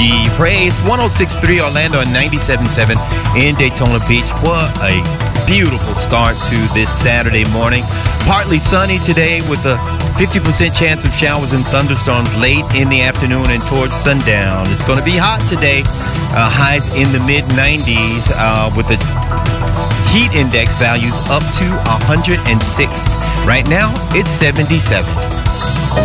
G Praise 106.3 Orlando and 97.7 in Daytona Beach. What a beautiful start to this Saturday morning. Partly sunny today with a 50% chance of showers and thunderstorms late in the afternoon and towards sundown. It's going to be hot today. Highs in the mid-90s with the heat index values up to 106. Right now, it's 77.